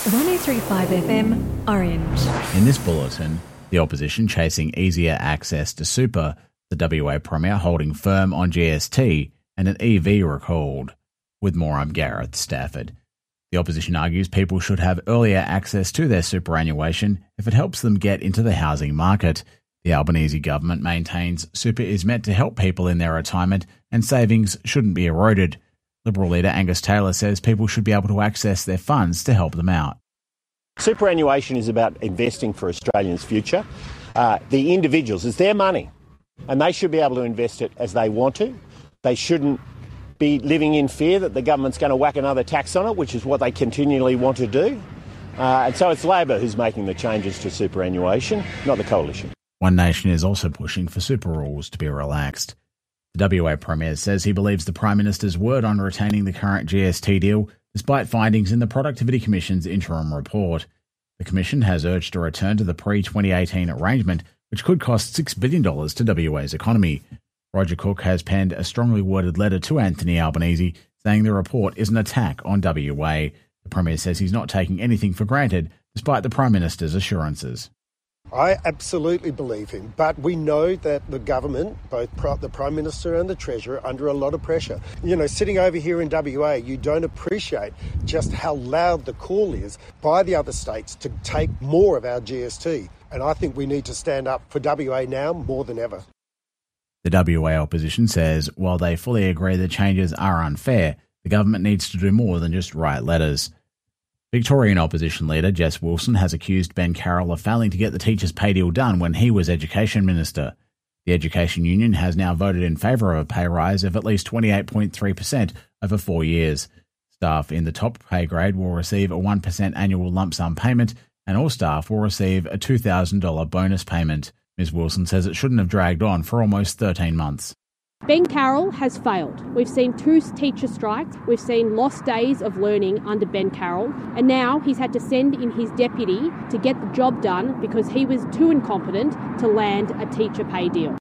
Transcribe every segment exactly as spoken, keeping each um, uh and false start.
one oh three point five F M, Orange. In this bulletin, the opposition chasing easier access to super, the W A Premier holding firm on G S T, and an E V recalled. With more, I'm Gareth Stafford. The opposition argues people should have earlier access to their superannuation if it helps them get into the housing market. The Albanese government maintains super is meant to help people in their retirement and savings shouldn't be eroded. Liberal leader Angus Taylor says people should be able to access their funds to help them out. Superannuation is about investing for Australians' future. Uh, the individuals, it's their money, and they should be able to invest it as they want to. They shouldn't be living in fear that the government's going to whack another tax on it, which is what they continually want to do. Uh, and so it's Labor who's making the changes to superannuation, not the Coalition. One Nation is also pushing for super rules to be relaxed. The W A Premier says he believes the Prime Minister's word on retaining the current G S T deal, despite findings in the Productivity Commission's interim report. The Commission has urged a return to the pre twenty eighteen arrangement, which could cost six billion dollars to W A's economy. Roger Cook has penned a strongly worded letter to Anthony Albanese, saying the report is an attack on W A. The Premier says he's not taking anything for granted, despite the Prime Minister's assurances. I absolutely believe him, but we know that the government, both the Prime Minister and the Treasurer, are under a lot of pressure. You know, sitting over here in W A, you don't appreciate just how loud the call is by the other states to take more of our G S T. And I think we need to stand up for W A now more than ever. The W A opposition says while they fully agree the changes are unfair, the government needs to do more than just write letters. Victorian opposition leader Jess Wilson has accused Ben Carroll of failing to get the teachers' pay deal done when he was Education Minister. The Education Union has now voted in favour of a pay rise of at least twenty-eight point three percent over four years. Staff in the top pay grade will receive a one percent annual lump sum payment, and all staff will receive a two thousand dollars bonus payment. Miz Wilson says it shouldn't have dragged on for almost thirteen months. Ben Carroll has failed. We've seen two teacher strikes, we've seen lost days of learning under Ben Carroll, and now he's had to send in his deputy to get the job done because he was too incompetent to land a teacher pay deal.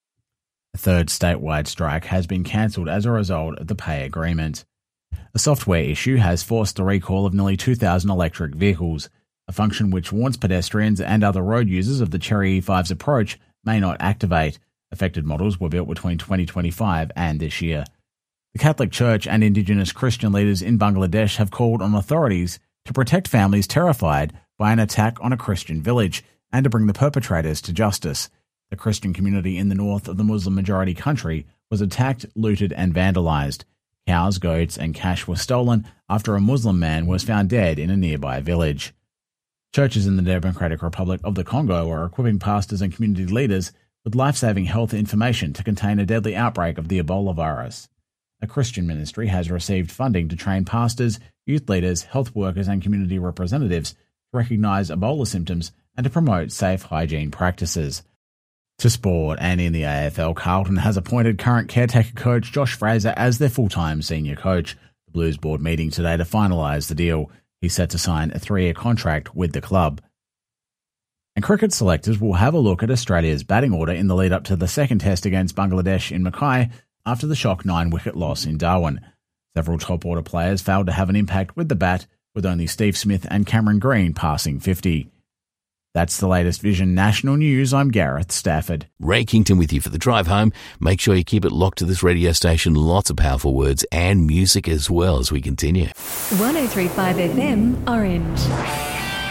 A third statewide strike has been cancelled as a result of the pay agreement. A software issue has forced the recall of nearly two thousand electric vehicles, a function which warns pedestrians and other road users of the Cherry E five's approach may not activate. Affected models were built between twenty twenty-five and this year. The Catholic Church and Indigenous Christian leaders in Bangladesh have called on authorities to protect families terrified by an attack on a Christian village and to bring the perpetrators to justice. The Christian community in the north of the Muslim-majority country was attacked, looted and vandalised. Cows, goats and cash were stolen after a Muslim man was found dead in a nearby village. Churches in the Democratic Republic of the Congo are equipping pastors and community leaders with life-saving health information to contain a deadly outbreak of the Ebola virus. A Christian ministry has received funding to train pastors, youth leaders, health workers and community representatives to recognise Ebola symptoms and to promote safe hygiene practices. To sport, and in the A F L, Carlton has appointed current caretaker coach Josh Fraser as their full-time senior coach. The Blues board meeting today to finalise the deal. He's set to sign a three-year contract with the club. And cricket selectors will have a look at Australia's batting order in the lead-up to the second test against Bangladesh in Mackay after the shock nine-wicket loss in Darwin. Several top-order players failed to have an impact with the bat, with only Steve Smith and Cameron Green passing fifty. That's the latest Vision National News. I'm Gareth Stafford. Ray Kington with you for the drive home. Make sure you keep it locked to this radio station. Lots of powerful words and music as well as we continue. one oh three point five F M, Orange.